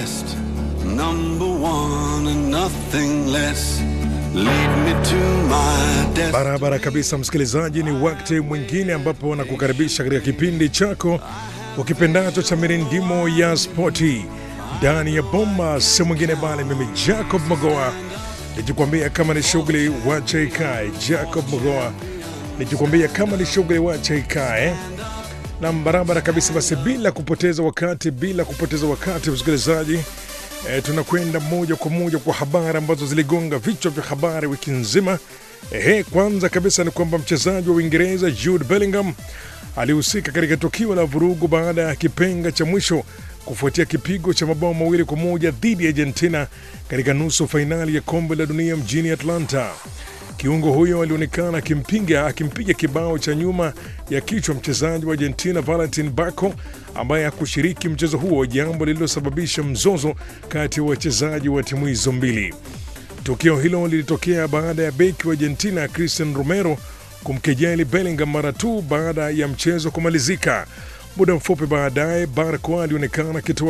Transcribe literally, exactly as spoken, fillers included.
best, number one and nothing less. Lead me to my death. Barabara kabisa msikilizaji, ni wakati mwingine ambapo nakukaribisha katika kipindi chako ukipendacho cha mirindimo ya spoti ndani ya bomba, si mwingine bali mimi Jacob Mogoa, nikikwambia kama ni shughuli wacha ikae. Jacob Mogoa nikikwambia kama ni shughuli wacha ikae. Na barabara kabisa, basi bila kupoteza wakati bila kupoteza wakati msikilizaji, E, tunakwenda moja kwa moja kwa habari ambazo ziligonga vichwa vya habari wiki nzima. E, kwanza kabisa ni kwamba mchezaji wa Uingereza Jude Bellingham alihusika katika tukio la vurugu baada ya kipenga cha mwisho kufuatia kipigo cha mabao mawili kwa moja dhidi ya Argentina katika nusu fainali ya kombe la dunia mjini Atlanta. Kiungo huyo alionekana akimpiga akimpiga kibao cha nyuma ya kichwa mchezaji wa Argentina Valentin Bako ambaye hakushiriki mchezo huo, jambo lililosababisha mzozo kati ya wachezaji wa timu hizo mbili. Tukio hilo lilitokea baada ya beki wa Argentina Cristian Romero kumkejeli Bellingham mara tu baada ya mchezo kumalizika. Muda mfupi baadaye, Barco alionekana akitoa